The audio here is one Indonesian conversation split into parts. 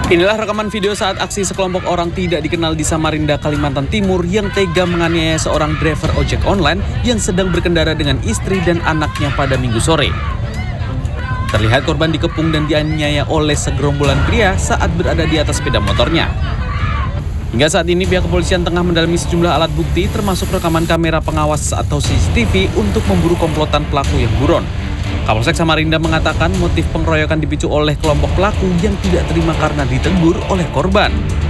Inilah rekaman video saat aksi sekelompok orang tidak dikenal di Samarinda, Kalimantan Timur yang tega menganiaya seorang driver ojek online yang sedang berkendara dengan istri dan anaknya pada Minggu sore. Terlihat korban dikepung dan dianiaya oleh segerombolan pria saat berada di atas sepeda motornya. Hingga saat ini pihak kepolisian tengah mendalami sejumlah alat bukti termasuk rekaman kamera pengawas atau CCTV untuk memburu komplotan pelaku yang buron. Kapolsek Samarinda mengatakan motif pengeroyokan dipicu oleh kelompok pelaku yang tidak terima karena ditegur oleh korban.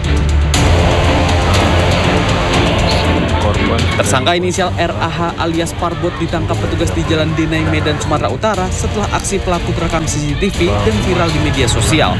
Tersangka inisial RAH alias Parbot ditangkap petugas di Jalan Denai, Medan, Sumatera Utara setelah aksi pelaku terekam CCTV dan viral di media sosial.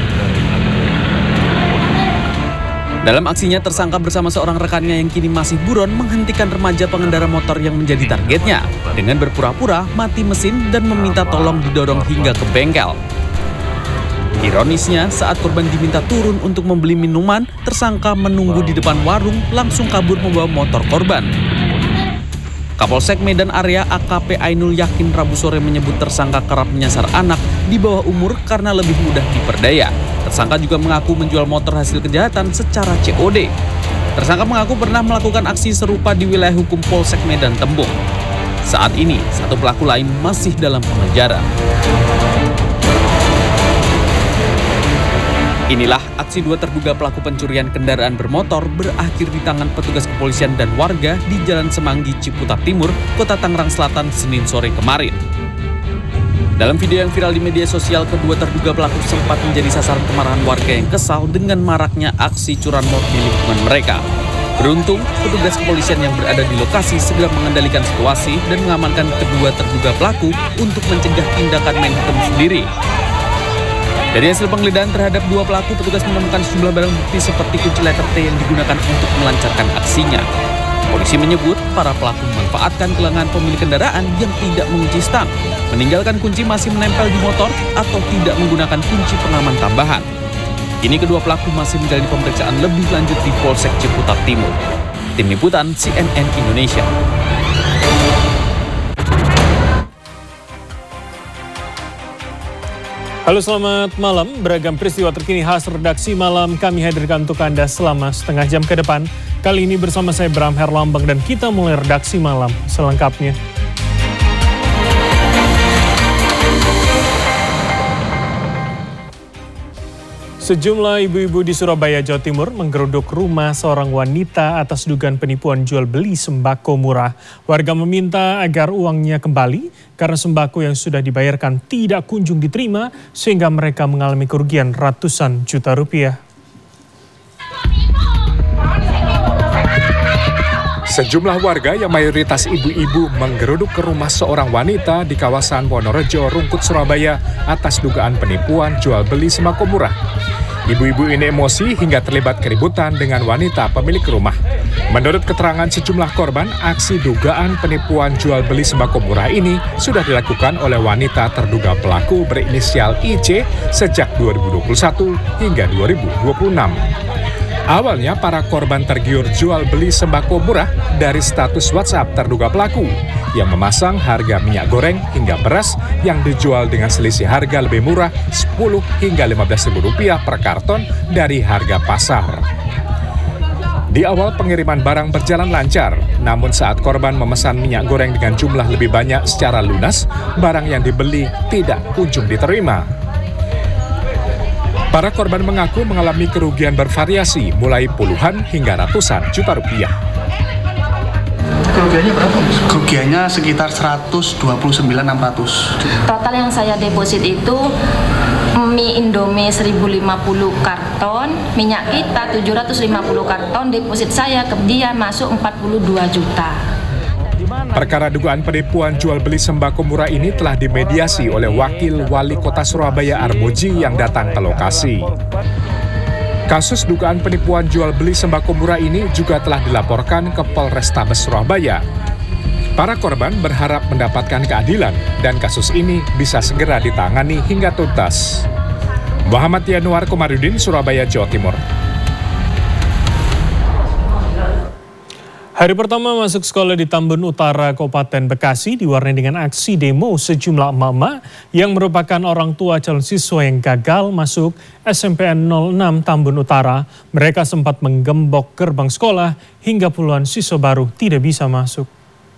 Dalam aksinya, tersangka bersama seorang rekannya yang kini masih buron menghentikan remaja pengendara motor yang menjadi targetnya dengan berpura-pura mati mesin dan meminta tolong didorong hingga ke bengkel. Ironisnya, saat korban diminta turun untuk membeli minuman, tersangka menunggu di depan warung langsung kabur membawa motor korban. Kapolsek Medan Area AKP Ainul Yakin Rabu sore menyebut tersangka kerap menyasar anak di bawah umur karena lebih mudah diperdaya. Tersangka juga mengaku menjual motor hasil kejahatan secara COD. Tersangka mengaku pernah melakukan aksi serupa di wilayah hukum Polsek Medan Tembung. Saat ini, satu pelaku lain masih dalam pengejaran. Inilah aksi dua terduga pelaku pencurian kendaraan bermotor berakhir di tangan petugas kepolisian dan warga di Jalan Semanggi, Ciputat Timur, Kota Tangerang Selatan, Senin sore kemarin. Dalam video yang viral di media sosial, kedua terduga pelaku sempat menjadi sasaran kemarahan warga yang kesal dengan maraknya aksi curanmor di lingkungan mereka. Beruntung, petugas kepolisian yang berada di lokasi segera mengendalikan situasi dan mengamankan kedua terduga pelaku untuk mencegah tindakan main hakim sendiri. Dari hasil penggeledahan terhadap dua pelaku, petugas menemukan sejumlah barang bukti seperti kunci letter T yang digunakan untuk melancarkan aksinya. Polisi menyebut para pelaku memanfaatkan kelengahan pemilik kendaraan yang tidak mengunci stang, meninggalkan kunci masih menempel di motor, atau tidak menggunakan kunci pengaman tambahan. Kini kedua pelaku masih menjalani pemeriksaan lebih lanjut di Polsek Ciputat Timur. Tim Liputan CNN Indonesia. Halo, selamat malam. Beragam peristiwa terkini khas redaksi malam kami hadirkan untuk Anda selama setengah jam ke depan. Kali ini bersama saya Bram Herlambang dan kita mulai redaksi malam selengkapnya. Sejumlah ibu-ibu di Surabaya, Jawa Timur menggeruduk rumah seorang wanita atas dugaan penipuan jual beli sembako murah. Warga meminta agar uangnya kembali karena sembako yang sudah dibayarkan tidak kunjung diterima sehingga mereka mengalami kerugian ratusan juta rupiah. Sejumlah warga yang mayoritas ibu-ibu menggeruduk ke rumah seorang wanita di kawasan Wonorejo, Rungkut, Surabaya atas dugaan penipuan jual beli sembako murah. Ibu-ibu ini emosi hingga terlibat keributan dengan wanita pemilik rumah. Menurut keterangan sejumlah korban, aksi dugaan penipuan jual beli sembako murah ini sudah dilakukan oleh wanita terduga pelaku berinisial IC sejak 2021 hingga 2026. Awalnya para korban tergiur jual beli sembako murah dari status WhatsApp terduga pelaku yang memasang harga minyak goreng hingga beras yang dijual dengan selisih harga lebih murah 10 hingga 15 ribu rupiah per karton dari harga pasar. Di awal pengiriman barang berjalan lancar, namun saat korban memesan minyak goreng dengan jumlah lebih banyak secara lunas, barang yang dibeli tidak kunjung diterima. Para korban mengaku mengalami kerugian bervariasi mulai puluhan hingga ratusan juta rupiah. Kerugiannya berapa? Kerugiannya sekitar 129.600. Total yang saya deposit itu mie Indomie 1050 karton, minyak kita 750 karton, deposit saya ke dia masuk 42 juta. Perkara dugaan penipuan jual beli sembako murah ini telah dimediasi oleh Wakil Wali Kota Surabaya Armuji yang datang ke lokasi. Kasus dugaan penipuan jual beli sembako murah ini juga telah dilaporkan ke Polrestabes Surabaya. Para korban berharap mendapatkan keadilan dan kasus ini bisa segera ditangani hingga tuntas. Muhammad Yanuar Komarudin, Surabaya, Jawa Timur. Hari pertama masuk sekolah di Tambun Utara, Kabupaten Bekasi diwarnai dengan aksi demo sejumlah emak-emak yang merupakan orang tua calon siswa yang gagal masuk SMPN 06 Tambun Utara. Mereka sempat menggembok gerbang sekolah hingga puluhan siswa baru tidak bisa masuk.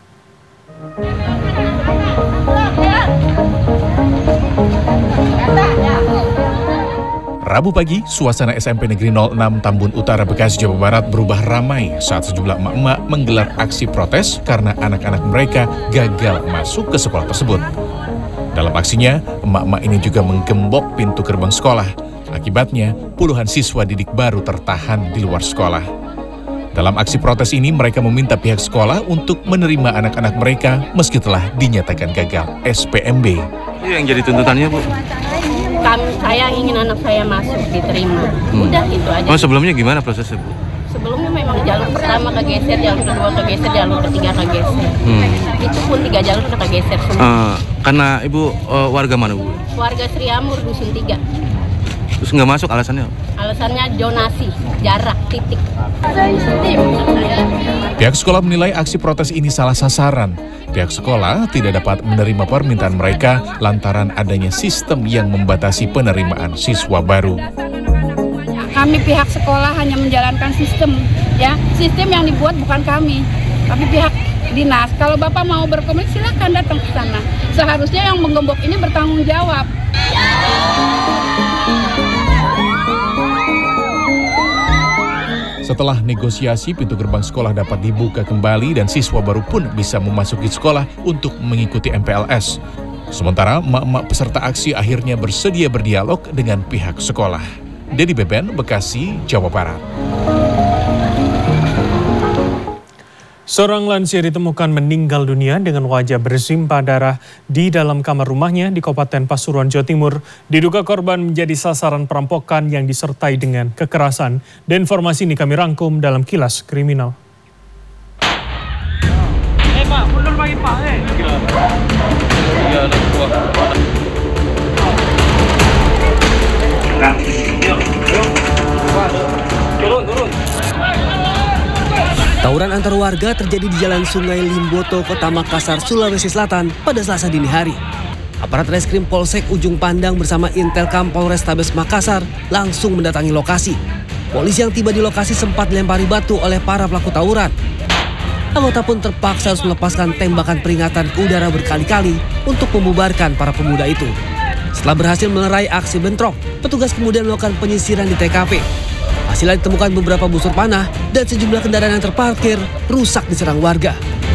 Rabu pagi, suasana SMP Negeri 06 Tambun Utara, Bekasi, Jawa Barat berubah ramai saat sejumlah emak-emak menggelar aksi protes karena anak-anak mereka gagal masuk ke sekolah tersebut. Dalam aksinya, emak-emak ini juga menggembok pintu gerbang sekolah. Akibatnya, puluhan siswa didik baru tertahan di luar sekolah. Dalam aksi protes ini, mereka meminta pihak sekolah untuk menerima anak-anak mereka meski telah dinyatakan gagal SPMB. Itu yang jadi tuntutannya, Bu? Saya ingin anak saya masuk, diterima. Udah itu aja. Oh, sebelumnya gimana prosesnya, Bu? Sebelumnya memang jalur pertama kegeser, jalur kedua kegeser, jalur ketiga kegeser. Itu pun 3 jalur sudah kegeser semua. Karena Ibu warga mana, Bu? Warga Sriamur, Dusun 3. Terus nggak masuk alasannya? Alasannya zonasi, jarak, titik. Pihak sekolah menilai aksi protes ini salah sasaran. Pihak sekolah tidak dapat menerima permintaan mereka lantaran adanya sistem yang membatasi penerimaan siswa baru. Kami pihak sekolah hanya menjalankan sistem, ya. Sistem yang dibuat bukan kami, tapi pihak dinas. Kalau Bapak mau berkomunikasi, silakan datang ke sana. Seharusnya yang menggembok ini bertanggung jawab. Setelah negosiasi, pintu gerbang sekolah dapat dibuka kembali dan siswa baru pun bisa memasuki sekolah untuk mengikuti MPLS. Sementara emak-emak peserta aksi akhirnya bersedia berdialog dengan pihak sekolah. Dedi Beben, Bekasi, Jawa Barat. Seorang lansia ditemukan meninggal dunia dengan wajah bersimpah darah di dalam kamar rumahnya di Kabupaten Pasuruan, Jawa Timur. Diduga korban menjadi sasaran perampokan yang disertai dengan kekerasan. Dan informasi ini kami rangkum dalam Kilas Kriminal. Pak, mundur lagi Pak. Iya, ada buah. Turun. Tawuran antar warga terjadi di Jalan Sungai Limboto, Kota Makassar, Sulawesi Selatan pada Selasa dini hari. Aparat Reskrim Polsek Ujung Pandang bersama Intelkam Polrestabes Makassar langsung mendatangi lokasi. Polisi yang tiba di lokasi sempat dilempari batu oleh para pelaku tawuran. Anggota pun terpaksa harus melepaskan tembakan peringatan ke udara berkali-kali untuk membubarkan para pemuda itu. Setelah berhasil melerai aksi bentrok, petugas kemudian melakukan penyisiran di TKP. Hasilnya ditemukan beberapa busur panah dan sejumlah kendaraan yang terparkir rusak diserang warga.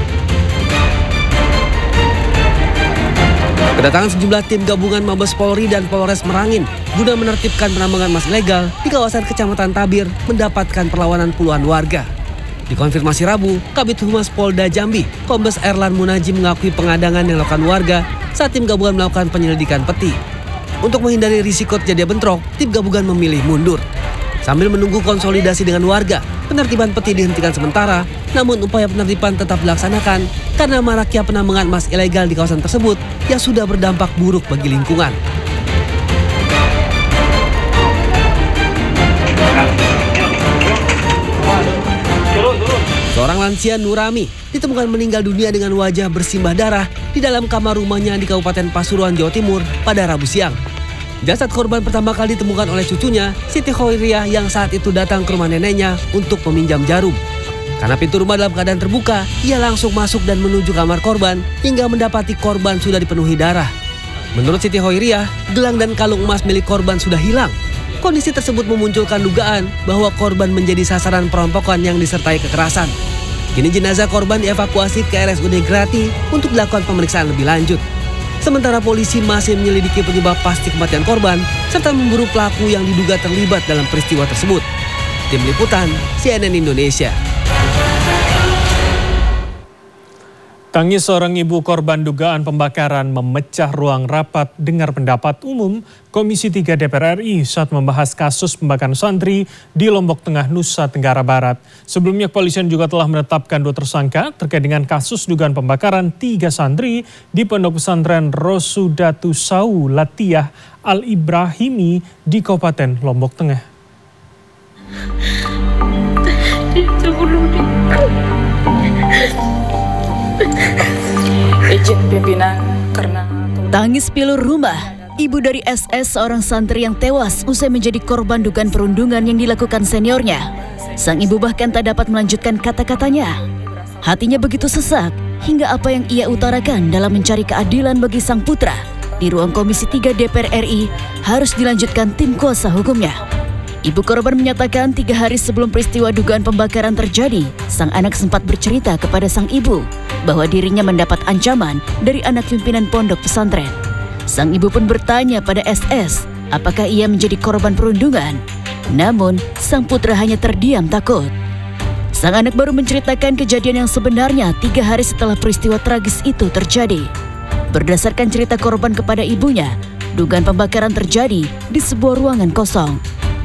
Kedatangan sejumlah tim gabungan Mabes Polri dan Polres Merangin guna menertibkan penambangan emas ilegal di kawasan Kecamatan Tabir mendapatkan perlawanan puluhan warga. Dikonfirmasi Rabu, Kabid Humas Polda Jambi, Kombes Erlan Munaji mengakui pengadangan yang dilakukan warga saat tim gabungan melakukan penyelidikan peti. Untuk menghindari risiko terjadi bentrok, tim gabungan memilih mundur. Sambil menunggu konsolidasi dengan warga, penertiban peti dihentikan sementara, namun upaya penertiban tetap dilaksanakan karena maraknya penambangan emas ilegal di kawasan tersebut yang sudah berdampak buruk bagi lingkungan. Seorang lansia Nurami ditemukan meninggal dunia dengan wajah bersimbah darah di dalam kamar rumahnya di Kabupaten Pasuruan, Jawa Timur pada Rabu siang. Jasad korban pertama kali ditemukan oleh cucunya, Siti Khoiriah, yang saat itu datang ke rumah neneknya untuk meminjam jarum. Karena pintu rumah dalam keadaan terbuka, ia langsung masuk dan menuju kamar korban hingga mendapati korban sudah dipenuhi darah. Menurut Siti Khoiriah, gelang dan kalung emas milik korban sudah hilang. Kondisi tersebut memunculkan dugaan bahwa korban menjadi sasaran perampokan yang disertai kekerasan. Kini jenazah korban dievakuasi ke RSUD Grati untuk dilakukan pemeriksaan lebih lanjut. Sementara polisi masih menyelidiki penyebab pasti kematian korban serta memburu pelaku yang diduga terlibat dalam peristiwa tersebut. Tim Liputan, CNN Indonesia. Tangis seorang ibu korban dugaan pembakaran memecah ruang rapat dengar pendapat umum Komisi 3 DPR RI saat membahas kasus pembakaran santri di Lombok Tengah, Nusa Tenggara Barat. Sebelumnya kepolisian juga telah menetapkan 2 tersangka terkait dengan kasus dugaan pembakaran 3 santri di Pondok Pesantren Rosudatu Sau Latiah Al-Ibrahimi di Kabupaten Lombok Tengah. izin pimpinan karena tangis pilu rumah. Ibu dari SS, seorang santri yang tewas usai menjadi korban dugaan perundungan yang dilakukan seniornya. Sang ibu bahkan tak dapat melanjutkan kata-katanya. Hatinya begitu sesak hingga apa yang ia utarakan dalam mencari keadilan bagi sang putra di ruang Komisi 3 DPR RI harus dilanjutkan tim kuasa hukumnya. Ibu korban menyatakan 3 hari sebelum peristiwa dugaan pembakaran terjadi, sang anak sempat bercerita kepada sang ibu bahwa dirinya mendapat ancaman dari anak pimpinan pondok pesantren. Sang ibu pun bertanya pada SS, apakah ia menjadi korban perundungan? Namun, sang putra hanya terdiam takut. Sang anak baru menceritakan kejadian yang sebenarnya 3 hari setelah peristiwa tragis itu terjadi. Berdasarkan cerita korban kepada ibunya, dugaan pembakaran terjadi di sebuah ruangan kosong.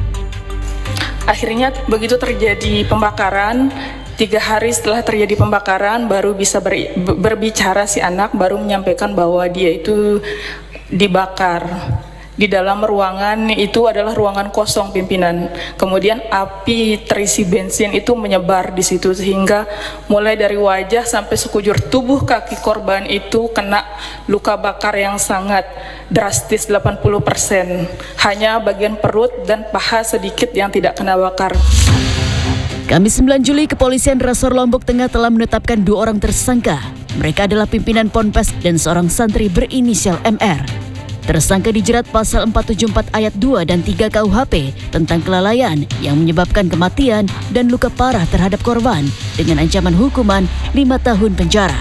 Akhirnya begitu terjadi pembakaran, 3 hari setelah terjadi pembakaran baru bisa berbicara si anak, baru menyampaikan bahwa dia itu dibakar. Di dalam ruangan itu adalah ruangan kosong pimpinan. Kemudian api terisi bensin itu menyebar di situ sehingga mulai dari wajah sampai sekujur tubuh kaki korban itu kena luka bakar yang sangat drastis 80%. Hanya bagian perut dan paha sedikit yang tidak kena bakar. Kamis 9 Juli, Kepolisian Resor Lombok Tengah telah menetapkan 2 orang tersangka. Mereka adalah pimpinan Ponpes dan seorang santri berinisial MR. Tersangka dijerat pasal 474 ayat 2 dan 3 KUHP tentang kelalaian yang menyebabkan kematian dan luka parah terhadap korban dengan ancaman hukuman 5 tahun penjara.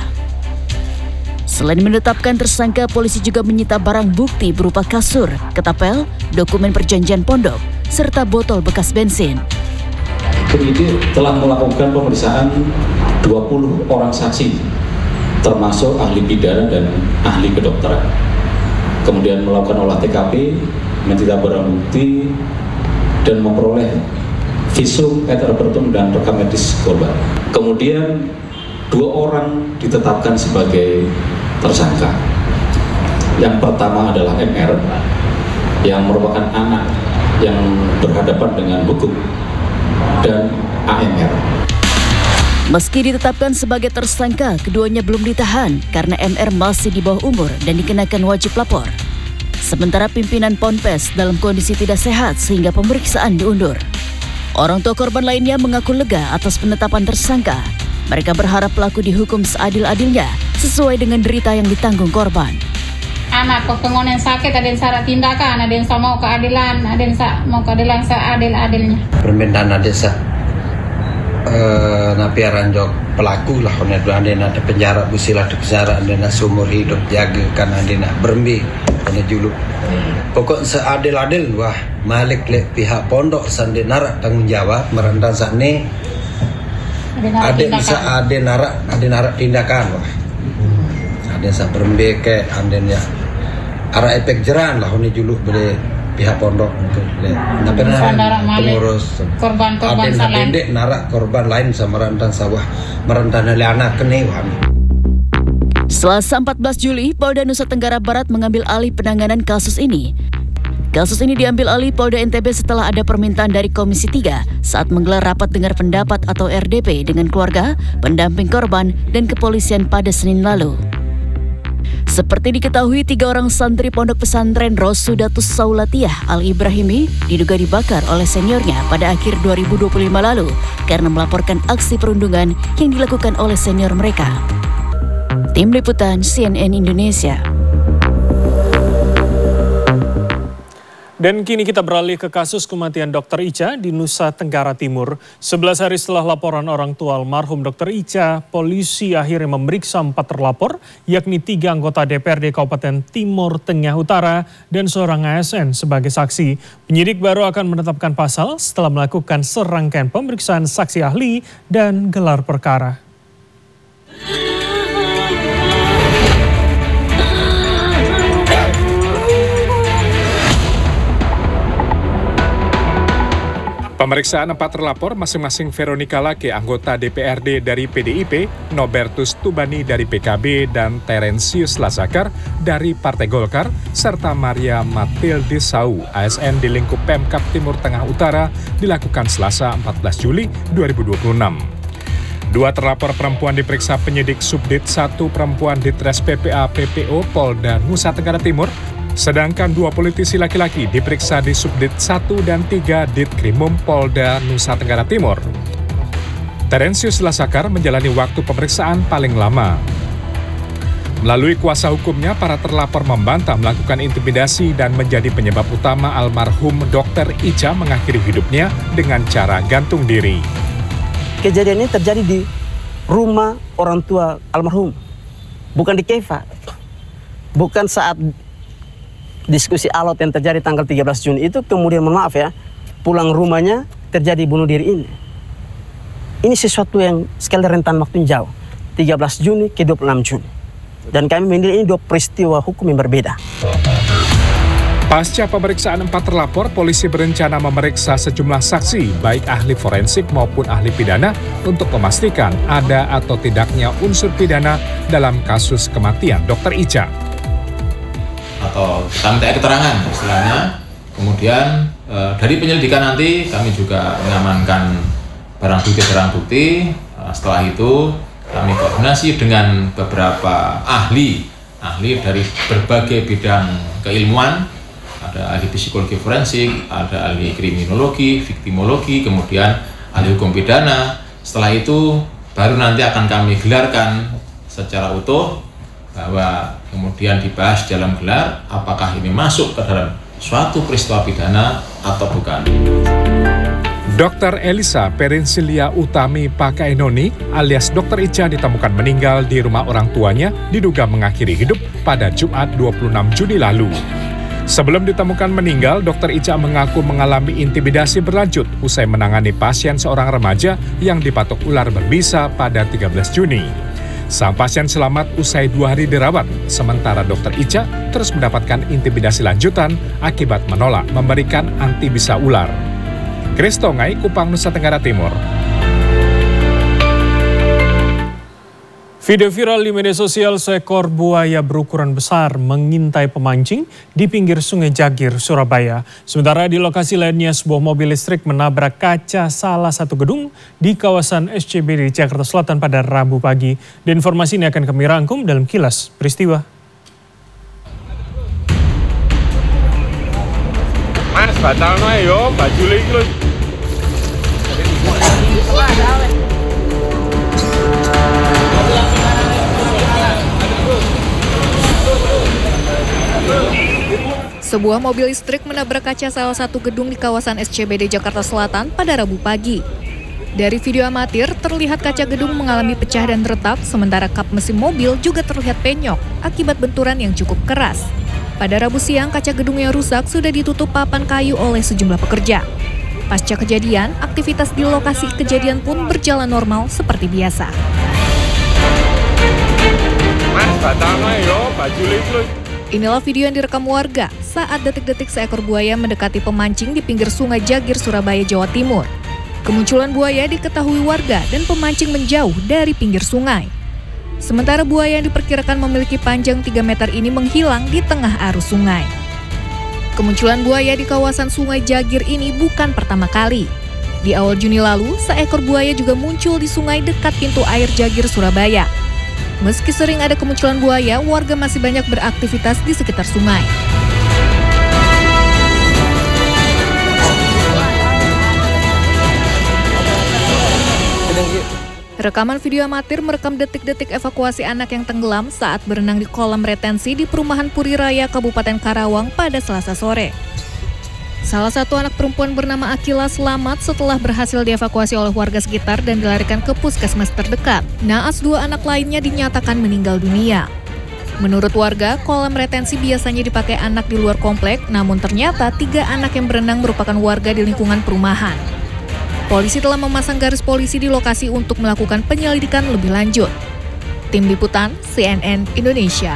Selain menetapkan tersangka, polisi juga menyita barang bukti berupa kasur, ketapel, dokumen perjanjian pondok, serta botol bekas bensin. Penyidik telah melakukan pemeriksaan 20 orang saksi, termasuk ahli pidana dan ahli kedokteran. Kemudian melakukan olah TKP, menyita barang bukti, dan memperoleh visum et repertum dan rekam medis korban. Kemudian 2 orang ditetapkan sebagai tersangka. Yang pertama adalah MR, yang merupakan anak yang berhadapan dengan hukum, dan AMR. Meski ditetapkan sebagai tersangka, keduanya belum ditahan karena MR masih di bawah umur dan dikenakan wajib lapor. Sementara pimpinan Ponpes dalam kondisi tidak sehat sehingga pemeriksaan diundur. Orang tua korban lainnya mengaku lega atas penetapan tersangka. Mereka berharap pelaku dihukum seadil-adilnya sesuai dengan derita yang ditanggung korban. Anak potongan yang sakit, ada yang salah tindakan, ada yang mau keadilan, ada yang mau keadilan seadil-adilnya. Permintaan ada napiaran jok pelaku lah, ada nak penjara busilah penjara, ada nak seumur hidup jaga kan, ada nak berembi, ada juluk. Pokok seadil-adil wah malik le pihak pondok sandi narak tanggung jawab merendang sakne. Ada narak tindakan wah. Ada sak berembi ke andenya arah efek jeran lah ini juluk bede pihak pondok untuk pengurus korban-korban salah narak korban lain sama rentan sawah merentana anak kene wahami. Selasa 14 Juli, Polda Nusa Tenggara Barat mengambil alih penanganan kasus ini. Kasus ini diambil alih Polda NTB setelah ada permintaan dari Komisi 3 saat menggelar rapat dengar pendapat atau RDP dengan keluarga, pendamping korban, dan kepolisian pada Senin lalu. Seperti diketahui, 3 orang santri pondok pesantren Rosudatus Saulatiah Al-Ibrahimi diduga dibakar oleh seniornya pada akhir 2025 lalu karena melaporkan aksi perundungan yang dilakukan oleh senior mereka. Tim Liputan CNN Indonesia. Dan kini kita beralih ke kasus kematian Dr. Ica di Nusa Tenggara Timur. 11 hari setelah laporan orang tua almarhum Dr. Ica, polisi akhirnya memeriksa 4 terlapor, yakni 3 anggota DPRD Kabupaten Timur Tengah Utara dan seorang ASN sebagai saksi. Penyidik baru akan menetapkan pasal setelah melakukan serangkaian pemeriksaan saksi ahli dan gelar perkara. Pemeriksaan 4 terlapor masing-masing Veronica Lake, anggota DPRD dari PDIP, Nobertus Tubani dari PKB, dan Terensius Lazakar dari Partai Golkar, serta Maria Matilde Sau, ASN di lingkup Pemkab Timur Tengah Utara, dilakukan Selasa 14 Juli 2026. 2 Kedua terlapor perempuan diperiksa penyidik Subdit 1 Perempuan Ditres PPA PPO Polda Nusa Tenggara Timur, sedangkan 2 politisi laki-laki diperiksa di Subdit 1 dan 3 Ditkrimum Polda Nusa Tenggara Timur. Terensius Lasakar menjalani waktu pemeriksaan paling lama. Melalui kuasa hukumnya, para terlapor membantah melakukan intimidasi dan menjadi penyebab utama almarhum Dr. Ica mengakhiri hidupnya dengan cara gantung diri. Kejadian ini terjadi di rumah orang tua almarhum, bukan di Keva. Bukan saat diskusi alot yang terjadi tanggal 13 Juni itu, kemudian maaf ya, pulang rumahnya terjadi bunuh diri ini. Ini sesuatu yang sekali rentan waktu yang jauh, 13 Juni ke 26 Juni. Dan kami menilai ini 2 peristiwa hukum yang berbeda. Pasca pemeriksaan 4 terlapor, polisi berencana memeriksa sejumlah saksi, baik ahli forensik maupun ahli pidana, untuk memastikan ada atau tidaknya unsur pidana dalam kasus kematian Dr. Ica. Atau kita minta keterangan istilahnya. Kemudian dari penyelidikan nanti kami juga mengamankan barang bukti. Setelah itu kami koordinasi dengan beberapa ahli dari berbagai bidang keilmuan. Ada ahli psikologi forensik, ada ahli kriminologi, viktimologi, kemudian ahli hukum pidana. Setelah itu baru nanti akan kami gelarkan secara utuh, bahwa kemudian dibahas dalam gelar apakah ini masuk ke dalam suatu peristiwa pidana atau bukan. Dr. Elisa Perinsilia Utami Pakaenoni alias Dr. Ica ditemukan meninggal di rumah orang tuanya, diduga mengakhiri hidup pada Jumat 26 Juni lalu. Sebelum ditemukan meninggal, Dr. Ica mengaku mengalami intimidasi berlanjut usai menangani pasien seorang remaja yang dipatok ular berbisa pada 13 Juni. Sang pasien selamat usai 2 hari dirawat, sementara Dr. Ica terus mendapatkan intimidasi lanjutan akibat menolak memberikan antibisa ular. Kristongai, Kupang, Nusa Tenggara Timur. Video viral di media sosial, seekor buaya berukuran besar mengintai pemancing di pinggir Sungai Jagir, Surabaya. Sementara di lokasi lainnya, sebuah mobil listrik menabrak kaca salah satu gedung di kawasan SCBD Jakarta Selatan pada Rabu pagi. Dan informasi ini akan kami rangkum dalam Kilas Peristiwa. Mas, batalno yo, baju iki lho. Sebuah mobil listrik menabrak kaca salah satu gedung di kawasan SCBD Jakarta Selatan pada Rabu pagi. Dari video amatir, terlihat kaca gedung mengalami pecah dan retak, sementara kap mesin mobil juga terlihat penyok akibat benturan yang cukup keras. Pada Rabu siang, kaca gedung yang rusak sudah ditutup papan kayu oleh sejumlah pekerja. Pasca kejadian, aktivitas di lokasi kejadian pun berjalan normal seperti biasa. Mas, batalno yo, baju iki. Inilah video yang direkam warga saat detik-detik seekor buaya mendekati pemancing di pinggir Sungai Jagir, Surabaya, Jawa Timur. Kemunculan buaya diketahui warga dan pemancing menjauh dari pinggir sungai. Sementara buaya yang diperkirakan memiliki panjang 3 meter ini menghilang di tengah arus sungai. Kemunculan buaya di kawasan Sungai Jagir ini bukan pertama kali. Di awal Juni lalu, seekor buaya juga muncul di sungai dekat pintu air Jagir, Surabaya. Meski sering ada kemunculan buaya, warga masih banyak beraktivitas di sekitar sungai. Rekaman video amatir merekam detik-detik evakuasi anak yang tenggelam saat berenang di kolam retensi di perumahan Puri Raya, Kabupaten Karawang pada Selasa sore. Salah satu anak perempuan bernama Akila selamat setelah berhasil dievakuasi oleh warga sekitar dan dilarikan ke puskesmas terdekat. Naas 2 anak lainnya dinyatakan meninggal dunia. Menurut warga, kolam retensi biasanya dipakai anak di luar komplek, namun ternyata 3 anak yang berenang merupakan warga di lingkungan perumahan. Polisi telah memasang garis polisi di lokasi untuk melakukan penyelidikan lebih lanjut. Tim Liputan CNN Indonesia.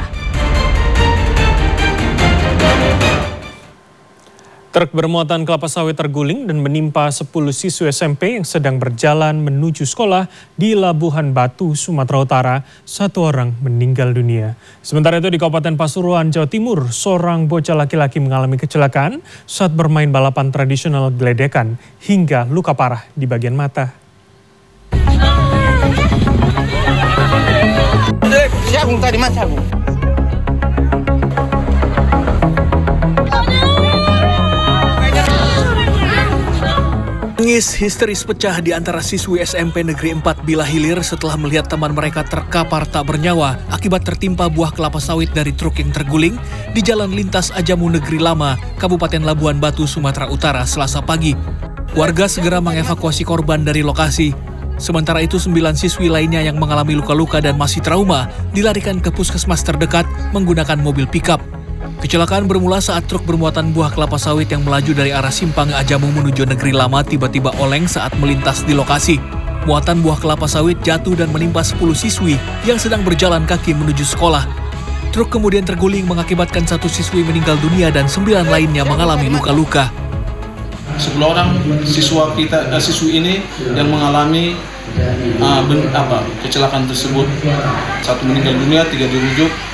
Truk bermuatan kelapa sawit terguling dan menimpa 10 siswa SMP yang sedang berjalan menuju sekolah di Labuhan Batu, Sumatera Utara. 1 orang meninggal dunia. Sementara itu di Kabupaten Pasuruan, Jawa Timur, seorang bocah laki-laki mengalami kecelakaan saat bermain balapan tradisional geledekan hingga luka parah di bagian mata. Agung tadi, Mas Agung. Tangis histeris pecah di antara siswi SMP Negeri 4 Bila Hilir setelah melihat teman mereka terkapar tak bernyawa akibat tertimpa buah kelapa sawit dari truk yang terguling di Jalan Lintas Ajamu Negeri Lama, Kabupaten Labuan Batu, Sumatera Utara, Selasa pagi. Warga segera mengevakuasi korban dari lokasi. Sementara itu 9 siswi lainnya yang mengalami luka-luka dan masih trauma dilarikan ke puskesmas terdekat menggunakan mobil pickup. Kecelakaan bermula saat truk bermuatan buah kelapa sawit yang melaju dari arah Simpang Ajamu menuju Negeri Lama tiba-tiba oleng saat melintas di lokasi. Muatan buah kelapa sawit jatuh dan menimpa 10 siswi yang sedang berjalan kaki menuju sekolah. Truk kemudian terguling mengakibatkan 1 siswi meninggal dunia dan 9 lainnya mengalami luka-luka. 10 orang siswi ini yang mengalami kecelakaan tersebut. 1 meninggal dunia, 3 dirujuk,